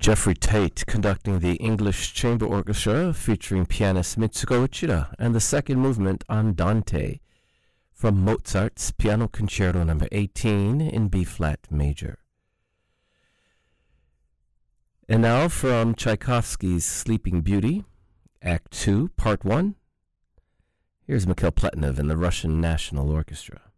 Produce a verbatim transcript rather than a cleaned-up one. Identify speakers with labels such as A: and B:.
A: Jeffrey Tate conducting the English Chamber Orchestra featuring pianist Mitsuko Uchida and the second movement Andante from Mozart's Piano Concerto number eighteen in B-flat major. And now from Tchaikovsky's Sleeping Beauty, Act two, Part one, here's Mikhail Pletnev and the Russian National Orchestra.